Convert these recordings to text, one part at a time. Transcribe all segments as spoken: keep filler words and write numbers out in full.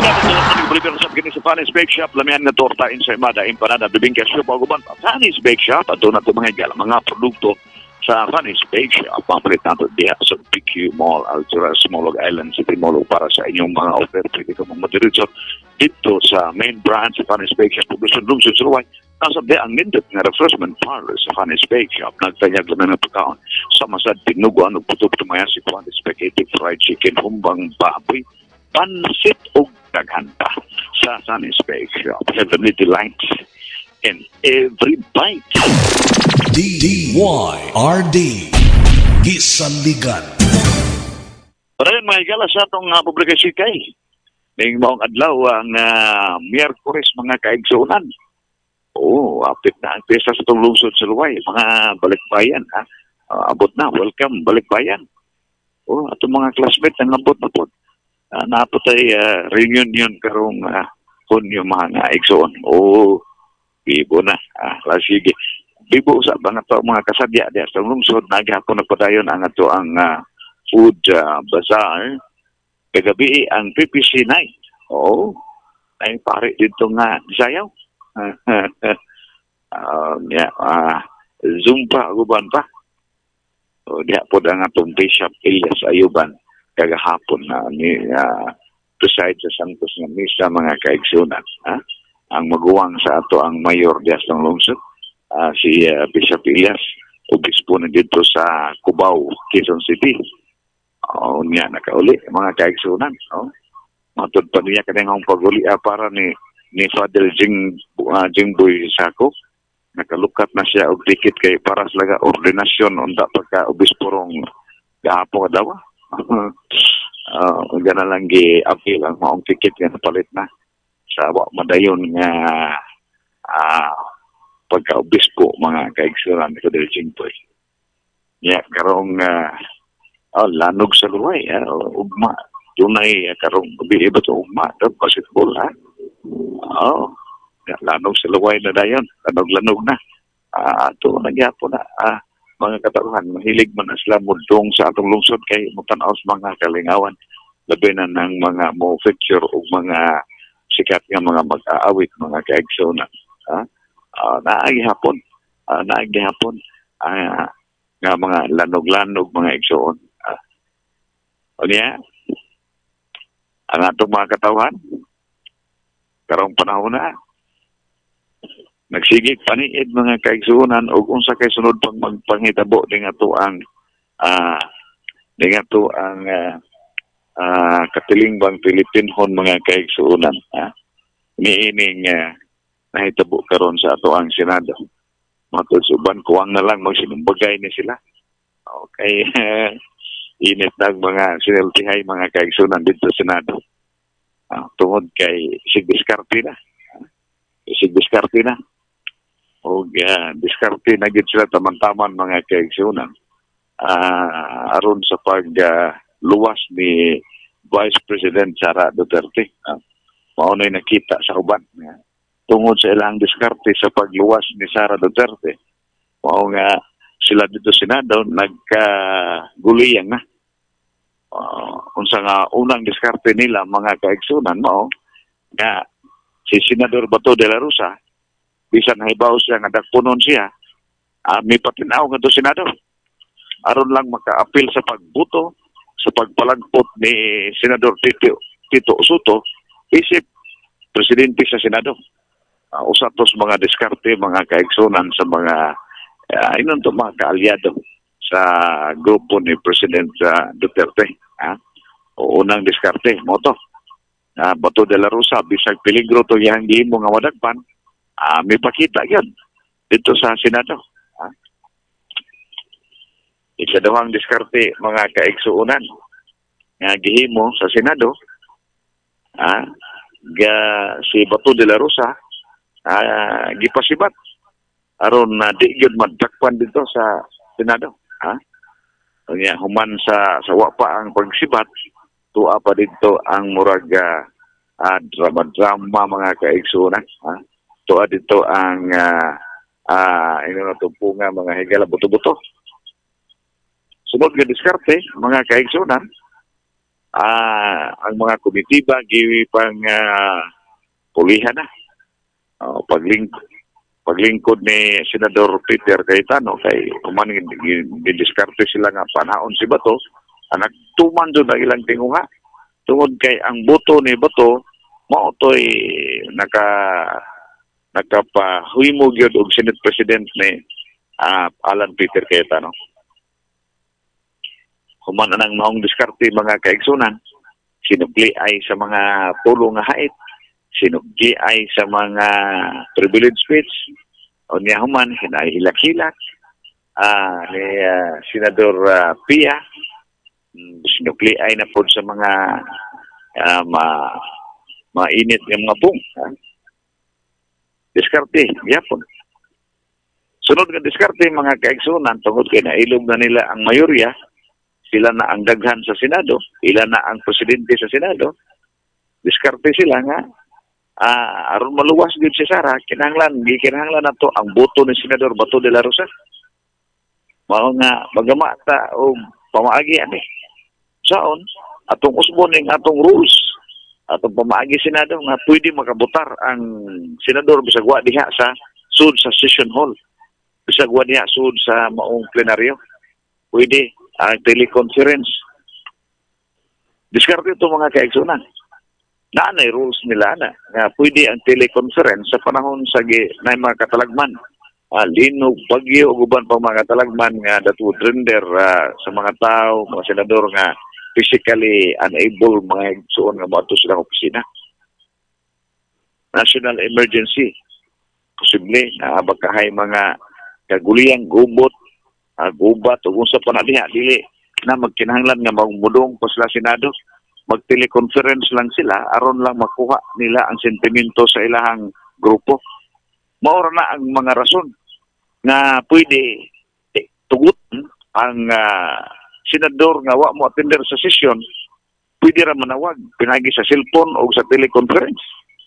Believe sa kini sa Fanny's Bake Shop, lamihan nga torta in sa imada, impanada, bibingka siya paguban. Fanny's Bake Shop, ato na ito mga higala, mga produkto sa Fanny's Bake Shop. Pampalit nato diha sa P Q Mall, Altura, Smolog Island, City Mall para sa inyong mga offer. Pwede ka mong madiritso dito sa main branch sa Fanny's Bake Shop. Publisyon Lungsod Sulaway, nasa di ang nindot nga refreshment parlor sa Fanny's Bake Shop. Nagtanyag lang ng pagkaon sa masad tinuguan o puto-putumaya si Fanny's Spaghetti, Fried Chicken, Humbang Baboy, pansit o daghanta sa Fanny's Bake Shop. Heavenly delight in every bite. D D Y R D Gisaligan. Para rin mga higala sa itong uh, publikasyon kay ning maong adlaw ang uh, Miyerkules mga kaigsunan. Oo, oh, apit na ang pesa sa itong lungsod sa Luway. Mga balikbayan, ha? Uh, abot na, welcome, balikbayan. Oo, oh, atong mga classmates ang abot na po. Uh, napatay uh, reunion karong uh, Hunyo mga igsoon. Oo, bibo na. Ah, sige. Bibo sa mga to mga kasadya di sa lungsod naghapon nagpadayon ang ato ang uh, food uh, bazaar. Kagabi ang P P C night. Oo. Ay pare dito nga sayaw. uh, yeah, uh, Zumba uban pa. So diha pod ang atong Bishop Elias Ayuban kagahapon na ni uh, preside sa Santos nga misa mga kaigsunan. Ha? Ang maguwang sa ato ang mayor dias ng lungsod, uh, si uh, Bishop Elias, obispo na dito sa Cubao, Quezon City. O uh, niya nakauli mga kaigsunan. Oh. Matod pa niya kanang paguli uh, para ni ni Father Jing uh, Jingboy Sako. Nakalukat na siya og ticket kay para sa laga ordinasyon unda pagka obispo rong gahapon daw. Uh, gana lang gi-appeal ang maong ticket nga napalit na sa wa madayon nga uh, pagka-obispo mga kaigsunan ni Father Jingboy. Ya, karong uh, oh, lanog sa luway, uh, ugma. Tunay uh, karong gabi ba ito ugma, ito basketball ha. Oh, ya, lanog sa luway na dayon, lanog-lanog na. Ah, uh, ito nagyapo na. Ah, uh, mga kataruhan, mahilig man na sila mudong sa atong lungsod kay mutanaw sa mga kalingawan. Labi na ng mga mo feature o mga sikat nga mga mag-aawit, mga kaigsunan. Ha? Uh, naagihapon. Uh, naagihapon. Uh, nga mga lanog-lanog, mga igsoon. Uh, o niya, ang atong mga katawan, karong panahon na, nagsigig paniid mga kaigsunan o kung sa kay sunod pang magpangitabo ning ato ang uh, ning ato ang uh, uh, katilingbang Pilipinhon mga kaigsunan uh, niining uh, nahitabo karon sa ato ang Senado. Matod suban kuwang na lang magsinumbagay ni sila. Okay. Uh, init na mga sinultihay mga kaigsunan dito sa Senado. Uh, tungod kay sigdiskarte na. Uh, sigdiskarte na. O uh, diskarte na gid sila taman-taman mga kaigsunan uh, aron sa pag uh, luwas ni Vice President Sara Duterte. Uh, maunay nakita sa uban uh, tungod sa ilang diskarte sa pagluwas ni Sara Duterte. Mao nga sila dito Senado nagkaguliyang na. Uh, unsa nga unang diskarte nila mga kaigsunan mao nga si Senador Bato de la Rosa bisan hibaw siya nga dagpunon siya, uh, may patinaw nga do Senado. Aron lang maka-apil sa pagbuto, sa pagpalagpot ni Senador Tito, Tito Soto, isip presidente sa Senado. Uh, usatos mga diskarte, mga kaigsunan sa mga, uh, inon to mga kaalyado sa grupo ni President uh, Duterte. Uh, o unang diskarte, mo to. Uh, Bato de la Rosa, bisag peligro to yang gihimo nga wadagpan, Ah, uh, may pakita yun dito sa Senado. Ah. Ikadawang diskarte mga kaigsuunan nga gihimo sa Senado. Ah, ga si Bato de la Rosa ah, gipasibat aron na uh, di gyud madakpan dito sa Senado. Ah. Kanya human sa sa wa pa ang pagsibat tuwa pa dito ang murag uh, drama-drama mga kaigsuunan. Ah. Tuwa dito ang uh, uh, inunatumpunga mga higala buto-buto. Sunod nga diskarte, mga kaigsunan, ah, ang mga komitiba giwi pang ah, pulihan na. Oh, pagling paglingkod ni Senador Peter Cayetano kay kuman didiskarte sila nga panahon si Bato, anak tuman do na ilang tinguha tungod kay ang boto ni Bato mao toy naka nakapahuymo gyud og Senate President ni ah, Alan Peter Cayetano. Human anang maong diskarte mga kaigsunan, sinugli ay sa mga pulo nga hait, sinugli ay sa mga privilege speech, o niya human, hinahilak-hilak, ah, ni uh, Senador uh, Pia, sinugli ay na po sa mga uh, ma, mainit ng mga pung. Ha? Diskarte, yapon. Sunod nga diskarte mga kaigsunan, tungod kay nailog na nila ang mayorya, sila na ang daghan sa Senado, sila na ang presidente sa Senado, diskarte sila nga, ah, aron maluwas din si Sara, kinahanglan, gikinahanglan na to ang boto ni Senador Bato de la Rosa. Mao nga, magama ta o pamaagi ani. Saon, atong usbon ning atong rules, atong pamaagi Senado nga pwede makabutar ang Senador bisag wa diha sa sud sa session hall. Bisag wa diha sud sa maong plenaryo. Pwede ang teleconference. Diskarte ito mga kaigsunan. Naanay rules nila na nga pwede ang teleconference sa panahon sa na mga katalagman. Uh, linog, bagyo, uban pa mga katalagman nga that would render uh, sa mga tao, mga senador nga physically unable mga igsuon nga maadto sila opisina. National emergency. Posible na bakahay mga kaguliyang gubot, uh, gubat, o kung sa panadiha, dili na magkinahanglan nga magmudong pa sila Senado. Mag-teleconference lang sila, aron lang makuha nila ang sentimento sa ilahang grupo. Maura na ang mga rason na pwede eh, tugot ang uh, senador nga wa mo attender sa session, pwede ra manawag, pinagi sa cellphone o sa teleconference.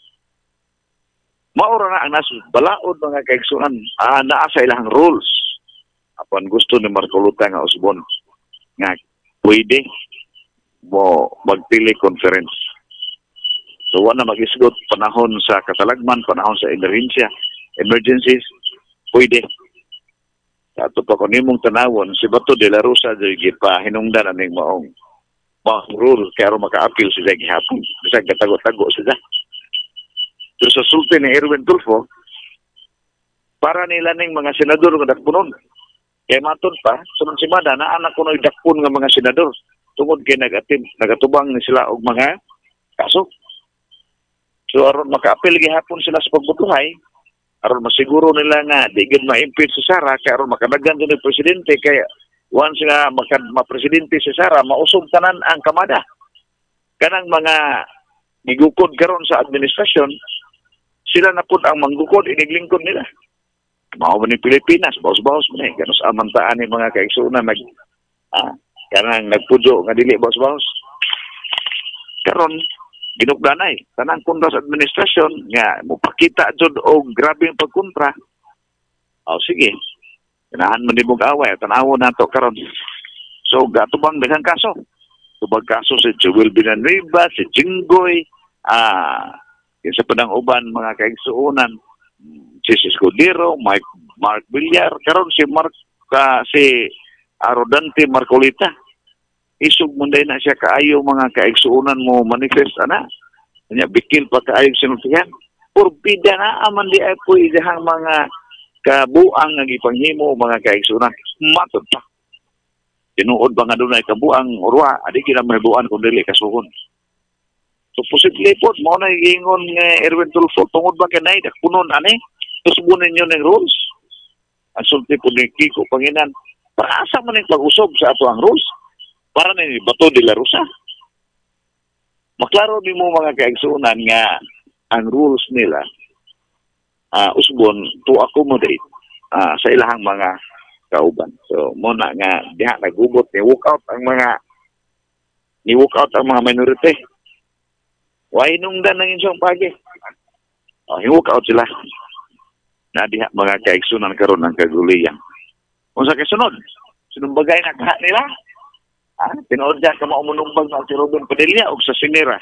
Maura na ang nasun, balaod mga kaigsunan, uh, naa sa ilahang rules. Apan gusto ni Marcolita nga usbon nga pwede mo mag-teleconference. So, wala mag-isgot panahon sa katalagman, panahon sa emerhensya, emergencies, pwede. Sa ito pa kung nimong tanawon, si Bato de la Rosa, pa hinungdan na ning maong maong rule, kaya rin maka-appeal sila gihapon. Bisa gatago-tago sila. Pero sa sulti ni Erwin Tulfo, para nila ning mga senador nga dakpunon. Kaya matod pa, sunod si Mada, na anak ko na dakpun nga mga senador. Tungod kay nag-atim, nagatubang ni sila og mga kaso. So aron maka-appeal gihapon sila sa pagbutuhay, aron masiguro nila nga di gid ma-impeach si Sara kay aron makadagan din ang presidente kay once nga maka ma-presidente si Sara mausog tanan ang kamada. Kanang mga gigukod karon sa administrasyon, sila na pud ang manggukod iniglingkod nila. Mao man ni Pilipinas, baos-baos man eh. Ganun sa amantaan ni mga kaigsunan nag ah, kanang nagpujo nga dili baos-baos. Karon ginugdanay tanang kontra sa administrasyon nga mupakita jud og grabe ang pagkontra. O sige, ganahan man nimong away tan-awon nato karon. So gatubang daghang kaso. Tubag kaso si Joel Villanueva, si Jinggoy, ah, uh, sa padang uban mga kaigsuonan, si Escudero, Mike, Mark Villar, karon si Mark, uh, si Arrodante Marcolita. Isog mo na siya kaayo mga kaigsuonan mo manifest ana. Nya bikil pa kaayo sinultihan. Purbida na aman di ay po idahang mga kabuang nga gipanghimo mga kaigsuonan. Matod pa. Tinuod ba nga doon ay kabuang urwa, adi kina mahibuan kung dili kasuhon. So posible po, mo na iingon nga Erwin Tulfo, tungod ba ka na punon ani, tusubunin nyo ng rules. Ang sulti po ni Kiko Panginan, para asa mo ng pag-usog sa ato ang rules? Para na ni Bato de la Rosa. Maklaro din mo mga kaigsunan nga ang rules nila, uh, usbon to accommodate uh, sa ilahang mga kauban. So, muna nga, diha nagubot, ni-walk out ang mga ni-walk out ang mga minority. Why nung dan ng insong pagi? Oh, ni-walk out sila. Na diha mga kaigsunan karon ng kaguliyan. Kung sa kasunod, sinong bagay na kaha nila? Ha? Tinood niya ka maumunubag na si Robin Padilla o sa sinira.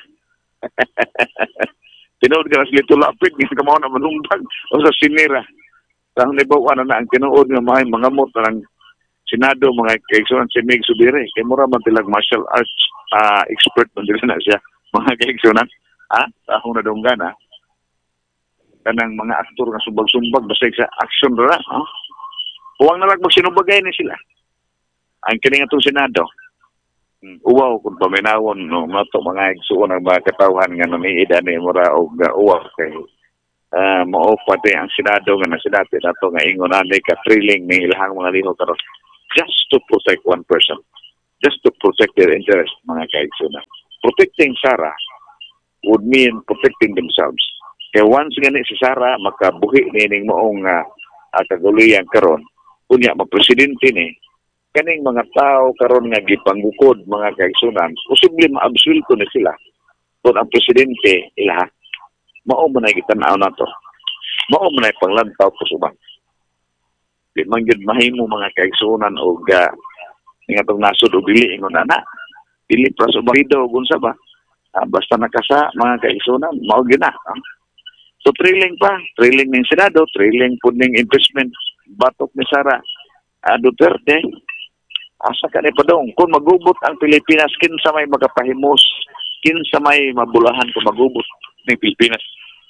Tinood ka na si Lito Lapid, hindi ka mao na manumbag o sa sinira. Sa hanibawa na na ang tinood nga mga mga mot ng Senado, mga kaigsunan si Meg Subire. Kaya mura man tilag martial arts uh, expert man din na siya. Mga kaigsunan. Ha? Sa akong nadunggan ha. Kanang mga aktor nga sumbag-sumbag basta sa action ra. Ha? Huwag na lang magsinubagay ni sila. Ang kining atong Senado. Uwaw kung paminawon no mato mga igsuon ang mga katawhan nga namiida ni mura og uh, uwaw kay uh, mao pati ang Senado nga nasidati nato nga ingon ani ka thrilling ni ilahang mga lihok karon just to protect one person, just to protect their interest, mga kaigsunan. Protecting Sara would mean protecting themselves. Kaya once gani si Sara makabuhi nining moong uh, uh, kaguluyan karon unya mapresidente ni kaning mga tao karon nga gipanggukod mga kaigsunan, posible maabsulto na sila kung ang presidente ila mao man ay gitan-aw nato. Mao man ay panglantaw ko subang. Di man gyud mahimo mga kaigsunan og uh, nga tong nasod og dili ingon ana. Dili pra subahido og unsa ba? Ah, basta nakasa mga kaigsunan mao gyud na. Ah. So thrilling pa, thrilling ning Senado, thrilling pud ning impeachment batok ni Sara uh, Duterte. Asa ka ni padong kung magubot ang Pilipinas kinsa may magapahimos, kinsa may mabulahan kung magubot ng Pilipinas.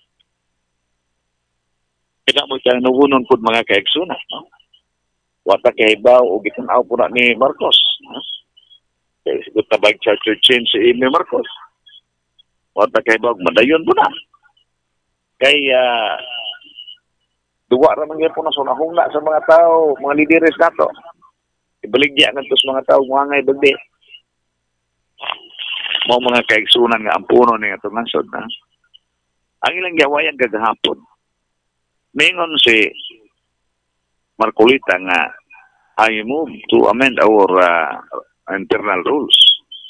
Kaya mo siya nuhunon pud mga kaigsunan, no? Wata kay baw o gitanaw po na ni Marcos. No? Kaya sigot tabag charter change si Amy Marcos. Wata kay baw madayon po na. Kaya uh, duwa raman gyud po na sunahungna sa mga tao, mga lideres nato. Ibaligya nga tos mga tao mga ngay bagdi. Mo mga kaigsunan nga ampuno ni atong nasod na. Ang ilang gawayan kagahapon. Mingon si Marcolita nga I move to amend our uh, internal rules.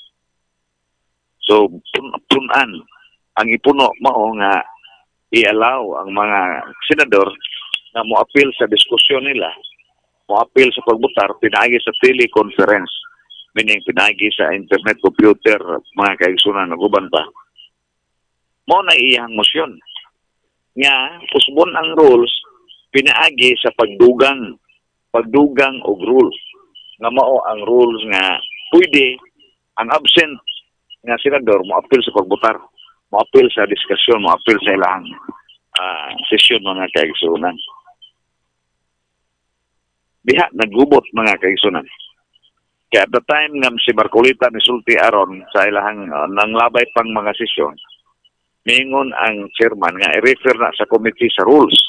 So pun punan ang ipuno mao nga i-allow ang mga senador na mo-appeal sa diskusyon nila, mo-appeal sa pagbutar, pinaagi sa teleconference, meaning pinaagi sa internet computer, mga kaigsunan na guban pa. Mo na iyang motion. Nga, pusbon ang rules, pinaagi sa pagdugang, pagdugang og rules. Nga mao ang rules nga, pwede, ang absent nga senador, mo-appeal sa pagbutar, mo-appeal sa diskusyon, mo-appeal sa ilang uh, sesyon, mga kaigsunan. Diha, nagubot mga kaigsunan. Kaya at the time nga si Marcolita misulti aron sa ilahang uh, nanglabay pang mga sesyon, mingon ang chairman nga i-refer na sa committee sa rules.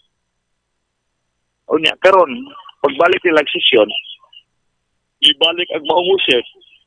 O niya, karon pagbalik nilang sesyon, ibalik ang maungusit,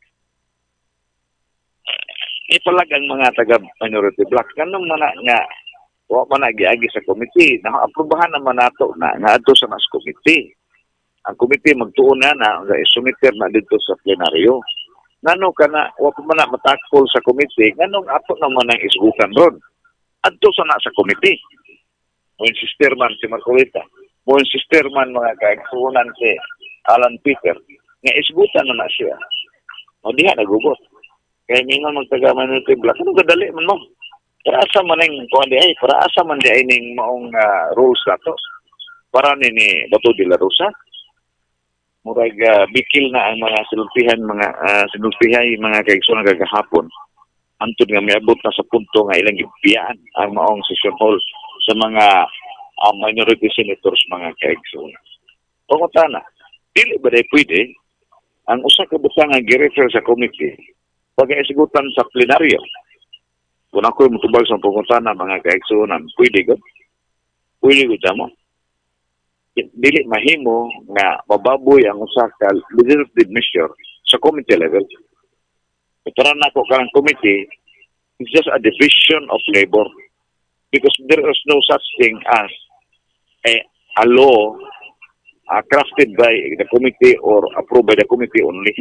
ipalag ang mga taga-minority block. Kanong mana nga, wa man agi-agi sa committee, naka-aprobahan naman nato na nga ato sa mas committee. Ang komite magtuon na na nga isumiter na dito sa plenaryo. Ngano ka na, wa pa man na matakol sa komite, nganong ato naman ang isgutan ron. Adto sa na sa komite. Mo insister man si Marcolita, mo insister man mga kaigsunan si Alan Peter, nga isgutan na na siya. O diha nagubot. Kaya mingon magtaga-minority block, ano kadali man mo? Para asa man ang kuan di ay, para asa man di ay ning maong uh, rules nato. Para ni ni Bato de la Rosa. Murag uh, bikil na ang mga sinultihan, mga uh, sinultihay, mga kaigsunan kagahapon. Antod nga miabot na sa punto nga ilang gipiyaan ang maong session hall sa mga uh, minority senators, mga kaigsunan. Pangutana, dili ba day pwede ang usa ka butang nga gi-refer sa committee pag-isigutan sa plenaryo? Kung ako'y mutubag sa pangutana, mga kaigsunan, pwede ko? Pwede ko mo? Dili mahimo nga mababoy ang usa ka legislative measure sa committee level. Para na ko karang committee, it's just a division of labor because there is no such thing as a, a law uh, crafted by the committee or approved by the committee only.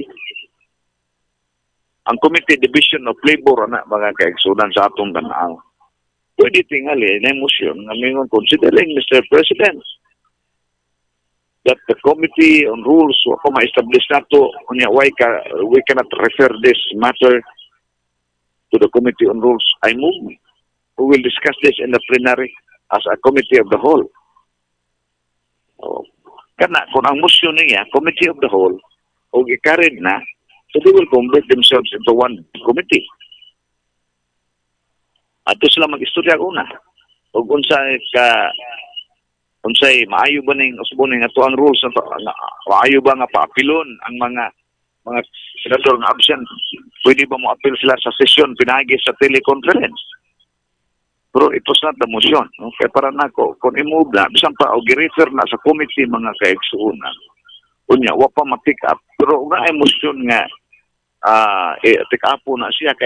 Ang committee division of labor na mga kaigsunan sa atong tanaw. Pwede tingali na motion nga mingon considering Mister President. that the Committee on Rules wa pa ma-establish nato unya why ka we cannot refer this matter to the Committee on Rules. I move. We will discuss this in the plenary as a committee of the whole. Oh. Kana kung ang motion niya, Committee of the Whole, o i-carried na, so they will convert themselves into one committee. At ito sila mag-istorya una. O unsay ka unsay maayo ba ning usbo ning ato ang rules ato maayo ba nga paapilon ang mga mga senador nga absent, pwede ba mo appeal sila sa session pinagi sa teleconference? Pero it was not the motion. No? Kaya para nako, kung i-move na, bisan pa, o gi-refer na sa committee mga kaigsuunan. Unya, wa pa ma-pick up. Pero nga emotion nga, uh, eh, pick up po na siya, kaya